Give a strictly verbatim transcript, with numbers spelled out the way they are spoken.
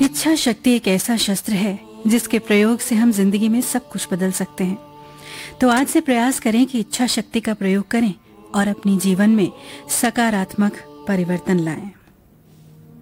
इच्छा शक्ति एक ऐसा शस्त्र है जिसके प्रयोग से हम जिंदगी में सब कुछ बदल सकते हैं। तो आज से प्रयास करें कि इच्छा शक्ति का प्रयोग करें और अपने जीवन में सकारात्मक परिवर्तन लाएं।